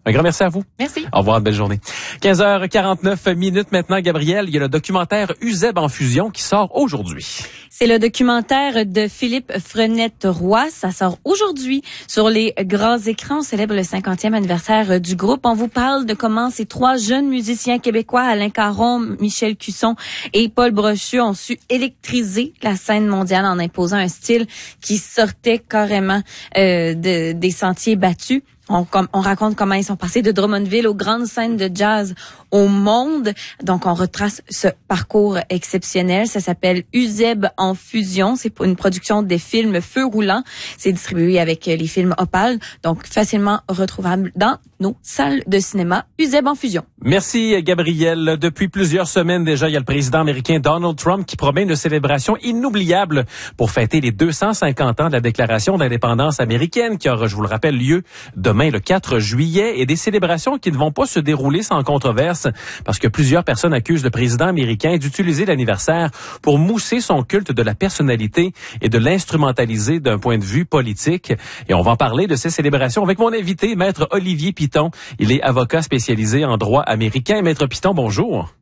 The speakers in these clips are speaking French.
Un grand merci à vous. Merci. Au revoir, belle journée. 15h49 maintenant, Gabrielle. Il y a le documentaire Uzeb en fusion qui sort aujourd'hui. C'est le documentaire de Philippe Frenette-Roy. Ça sort aujourd'hui sur les grands écrans. On célèbre le 50e anniversaire du groupe. On vous parle de comment ces trois jeunes musiciens québécois, Alain Caron, Michel Cusson et Paul Brochu, ont su électriser la scène mondiale en imposant un style qui sortait carrément des sentiers battus. On raconte comment ils sont passés de Drummondville aux grandes scènes de jazz au monde. Donc, on retrace ce parcours exceptionnel. Ça s'appelle Uzeb en fusion. C'est pour une production des films Feu roulant. C'est distribué avec les films Opal. Donc, facilement retrouvable dans nos salles de cinéma. Uzeb en fusion. Merci, Gabrielle. Depuis plusieurs semaines déjà, il y a le président américain Donald Trump qui promet une célébration inoubliable pour fêter les 250 ans de la déclaration d'indépendance américaine qui aura, je vous le rappelle, lieu demain le 4 juillet et des célébrations qui ne vont pas se dérouler sans controverse parce que plusieurs personnes accusent le président américain d'utiliser l'anniversaire pour mousser son culte de la personnalité et de l'instrumentaliser d'un point de vue politique. Et on va en parler de ces célébrations avec mon invité, Maître Olivier Piton. Il est avocat spécialisé en droit américain. Maître Piton, bonjour.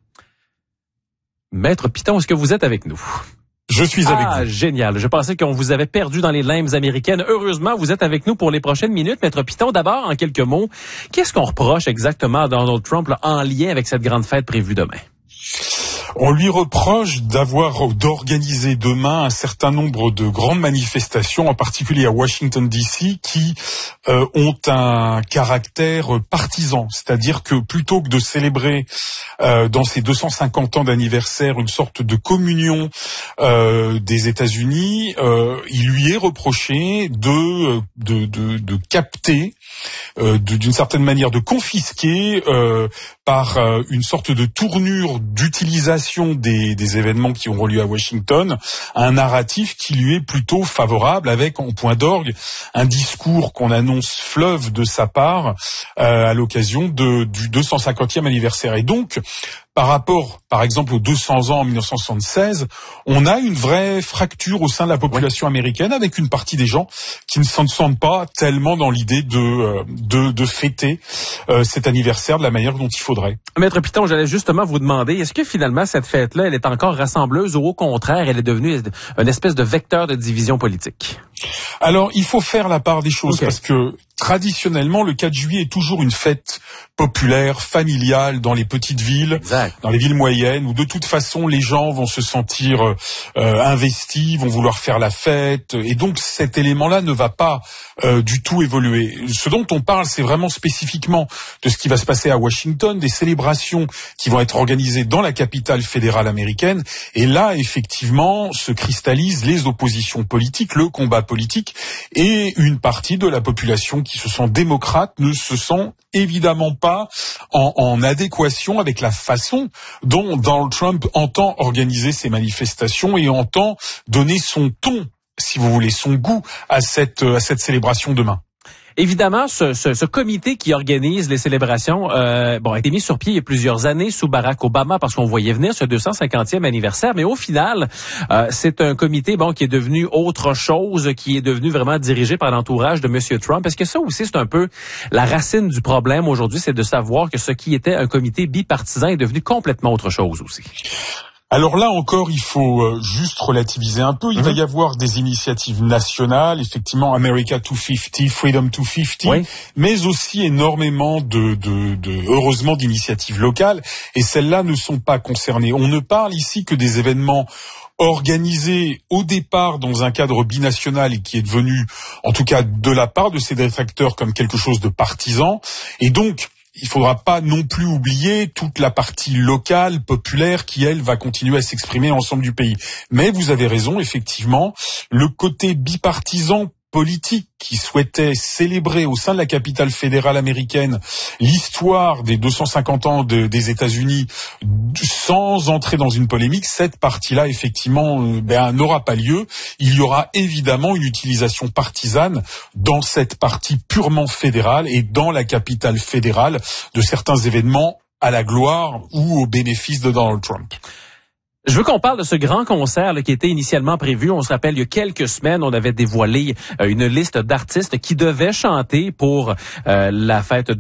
Maître Piton, est-ce que vous êtes avec nous? Je suis avec vous. Génial. Je pensais qu'on vous avait perdu dans les limbes américaines. Heureusement, vous êtes avec nous pour les prochaines minutes. Maître Piton, d'abord, en quelques mots, qu'est-ce qu'on reproche exactement à Donald Trump là, en lien avec cette grande fête prévue demain? On lui reproche d'organiser demain un certain nombre de grandes manifestations, en particulier à Washington D.C., qui ont un caractère partisan. C'est-à-dire que plutôt que de célébrer dans ces 250 ans d'anniversaire une sorte de communion des États-Unis, il lui est reproché de capter, d'une certaine manière de confisquer par une sorte de tournure d'utilisation des événements qui auront lieu à Washington, un narratif qui lui est plutôt favorable, avec en point d'orgue un discours qu'on annonce fleuve de sa part à l'occasion du 250e anniversaire. Et donc, par rapport, par exemple, aux 200 ans en 1976, on a une vraie fracture au sein de la population américaine avec une partie des gens qui ne s'en sentent pas tellement dans l'idée de fêter cet anniversaire de la manière dont il faudrait. Maître Piton, j'allais justement vous demander, est-ce que finalement cette fête-là, elle est encore rassembleuse ou au contraire, elle est devenue une espèce de vecteur de division politique? Alors, il faut faire la part des choses parce que traditionnellement, le 4 juillet est toujours une fête populaire, familiale, dans les petites villes, dans les villes moyennes, où de toute façon, les gens vont se sentir investis, vont vouloir faire la fête, et donc cet élément-là ne va pas du tout évoluer. Ce dont on parle, c'est vraiment spécifiquement de ce qui va se passer à Washington, des célébrations qui vont être organisées dans la capitale fédérale américaine, et là, effectivement, se cristallisent les oppositions politiques, le combat politique, et une partie de la population qui se sent démocrate ne se sent évidemment pas en adéquation avec la façon dont Donald Trump entend organiser ces manifestations et entend donner son ton, si vous voulez, son goût à cette célébration demain. Évidemment, ce comité qui organise les célébrations a été mis sur pied il y a plusieurs années sous Barack Obama parce qu'on voyait venir ce 250e anniversaire. Mais au final, c'est un comité qui est devenu autre chose, qui est devenu vraiment dirigé par l'entourage de M. Trump. Est-ce que ça aussi, c'est un peu la racine du problème aujourd'hui, c'est de savoir que ce qui était un comité bipartisan est devenu complètement autre chose aussi? Alors là encore, il faut juste relativiser un peu. Il va y avoir des initiatives nationales, effectivement, America 250, Freedom 250, mais aussi énormément heureusement, d'initiatives locales. Et celles-là ne sont pas concernées. On ne parle ici que des événements organisé au départ dans un cadre binational et qui est devenu, en tout cas de la part de ses détracteurs, comme quelque chose de partisan. Et donc, il faudra pas non plus oublier toute la partie locale, populaire, qui, elle, va continuer à s'exprimer à l'ensemble du pays. Mais vous avez raison, effectivement, le côté bipartisan politique qui souhaitait célébrer au sein de la capitale fédérale américaine l'histoire des 250 ans des États-Unis sans entrer dans une polémique, cette partie-là, effectivement, n'aura pas lieu. Il y aura évidemment une utilisation partisane dans cette partie purement fédérale et dans la capitale fédérale de certains événements à la gloire ou au bénéfice de Donald Trump. Je veux qu'on parle de ce grand concert qui était initialement prévu. On se rappelle, il y a quelques semaines, on avait dévoilé une liste d'artistes qui devaient chanter pour la fête